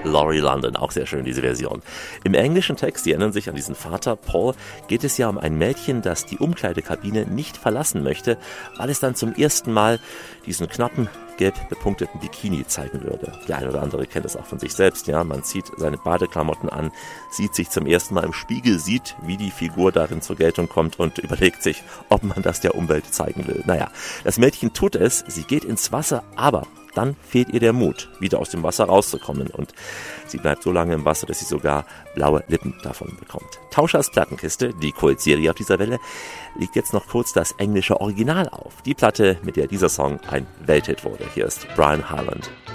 Laurie London, auch sehr schön, diese Version. Im englischen Text, Sie erinnern sich an diesen Vater, Paul, geht es ja um ein Mädchen, das die Umkleidekabine nicht verlassen möchte, weil es dann zum ersten Mal diesen knappen, gelb bepunkteten Bikini zeigen würde. Der eine oder andere kennt das auch von sich selbst, ja. Man zieht seine Badeklamotten an, sieht sich zum ersten Mal im Spiegel, sieht, wie die Figur darin zur Geltung kommt und überlegt sich, ob man das der Umwelt zeigen will. Naja, das Mädchen tut es, sie geht ins Wasser, aber dann fehlt ihr der Mut, wieder aus dem Wasser rauszukommen und sie bleibt so lange im Wasser, dass sie sogar blaue Lippen davon bekommt. Tauschers Plattenkiste, die Kultserie auf dieser Welle, legt jetzt noch kurz das englische Original auf. Die Platte, mit der dieser Song ein Welthit wurde. Hier ist Brian Hyland.